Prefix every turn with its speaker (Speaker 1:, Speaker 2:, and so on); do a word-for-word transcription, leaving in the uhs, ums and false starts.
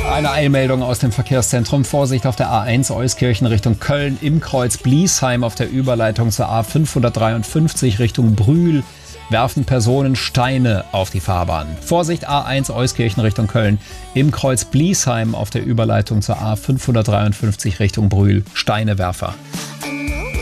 Speaker 1: Eine Eilmeldung aus dem Verkehrszentrum. Vorsicht auf der A eins Euskirchen Richtung Köln im Kreuz Bliesheim auf der Überleitung zur A fünfhundertdreiundfünfzig Richtung Brühl. Werfen Personen Steine auf die Fahrbahn. Vorsicht A eins Euskirchen Richtung Köln im Kreuz Bliesheim auf der Überleitung zur A fünfhundertdreiundfünfzig Richtung Brühl. Steinewerfer.